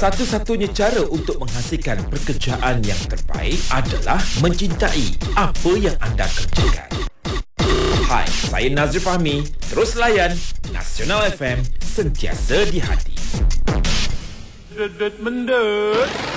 Satu-satunya cara untuk menghasilkan pekerjaan yang terbaik adalah mencintai apa yang anda kerjakan. Hai, saya Nazri Fahmi. Terus layan Nasional FM, sentiasa di hati. Mendet.